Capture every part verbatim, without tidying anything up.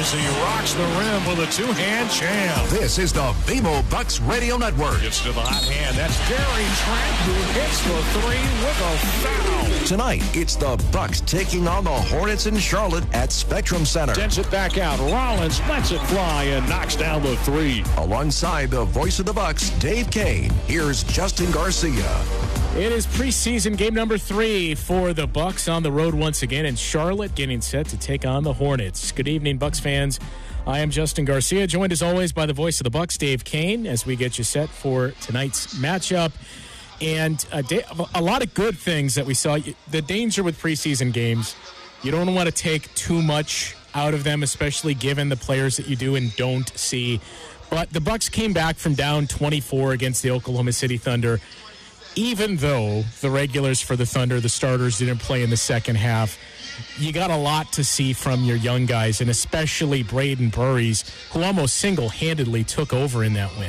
as he rocks the rim with a two-hand jam. This is the B M O Bucks Radio Network. Gets to the hot hand. That's Gary Trent who hits the three with a foul. Tonight, it's the Bucks taking on the Hornets in Charlotte at Spectrum Center. Sends it back out. Rollins lets it fly and knocks down the three. Alongside the voice of the Bucks, Dave Kane, here's Justin Garcia. It is preseason game number three for the Bucks on the road once again in Charlotte, getting set to take on the Hornets. Good evening, Bucks fans. I am Justin Garcia, joined as always by the voice of the Bucks, Dave Kane, as we get you set for tonight's matchup. And a, day, a lot of good things that we saw. The danger with preseason games, you don't want to take too much out of them, especially given the players that you do and don't see. But the Bucks came back from down twenty-four against the Oklahoma City Thunder. Even though the regulars for the Thunder, the starters, didn't play in the second half, you got a lot to see from your young guys, and especially Braden Burries, who almost single-handedly took over in that win.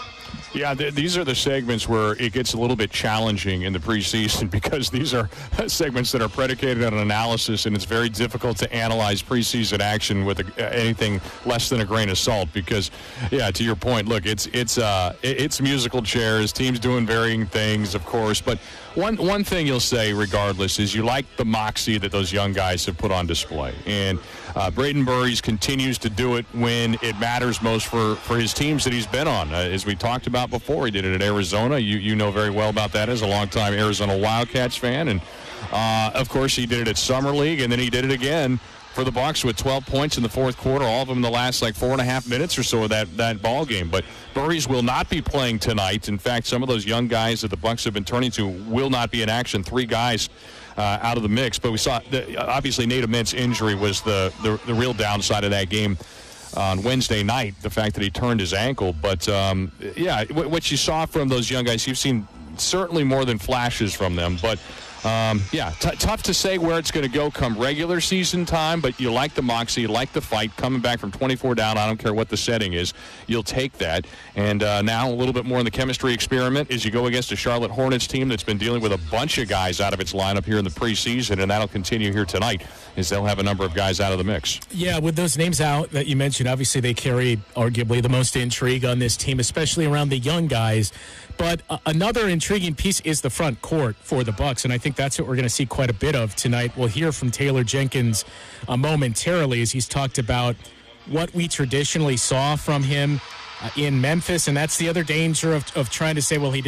Yeah, th- these are the segments where it gets a little bit challenging in the preseason because these are segments that are predicated on analysis, and it's very difficult to analyze preseason action with a, anything less than a grain of salt because, yeah, to your point, look, it's it's uh, it's musical chairs, teams doing varying things, of course, but one one thing you'll say regardless is you like the moxie that those young guys have put on display, and uh, Braden Burries continues to do it when it matters most for, for his teams that he's been on. Uh, as we talked about before, he did it at Arizona. You you know very well about that as a longtime Arizona Wildcats fan, and uh, of course he did it at Summer League, and then he did it again for the Bucks with twelve points in the fourth quarter, all of them in the last like four and a half minutes or so of that, that ball game. But Burries will not be playing tonight. In fact, some of those young guys that the Bucks have been turning to will not be in action. Three guys uh, out of the mix. But we saw, the, obviously, Nate Ament's injury was the, the, the real downside of that game on Wednesday night, the fact that he turned his ankle. But, um, yeah, what you saw from those young guys, you've seen certainly more than flashes from them. But, Um, yeah, t- tough to say where it's going to go come regular season time, but you like the moxie, you like the fight, coming back from twenty-four down, I don't care what the setting is, you'll take that. And uh, now a little bit more in the chemistry experiment as you go against a Charlotte Hornets team that's been dealing with a bunch of guys out of its lineup here in the preseason, and that'll continue here tonight as they'll have a number of guys out of the mix. Yeah, with those names out that you mentioned, obviously they carry arguably the most intrigue on this team, especially around the young guys. But uh, another intriguing piece is the front court for the Bucks, and I think that's what we're going to see quite a bit of tonight. We'll hear from Taylor Jenkins uh, momentarily as he's talked about what we traditionally saw from him uh, in Memphis, and that's the other danger of, of trying to say, well, he did